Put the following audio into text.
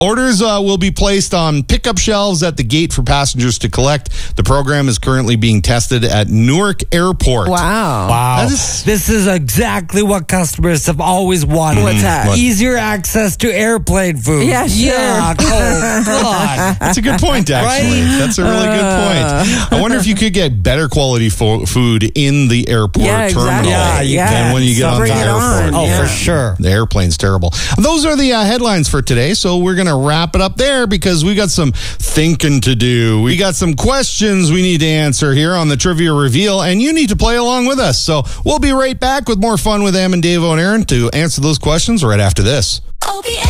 Orders will be placed on pickup shelves at the gate for passengers to collect. The program is currently being tested at Newark Airport. Wow. This is exactly what customers have always wanted. What's that? What? Easier access to airplane food. Yeah, sure. Yeah, oh, God. That's a good point, actually. Right? That's a really good point. I wonder if you could get better quality food in the airport terminal than when you get on the airport. Oh, for sure. The airplane's terrible. Those are the headlines for today, so we're going to wrap it up there because we got some thinking to do. We got some questions we need to answer here on the Trivia Reveal, and you need to play along with us. So we'll be right back with more fun with Em and Dave and Aaron to answer those questions right after this.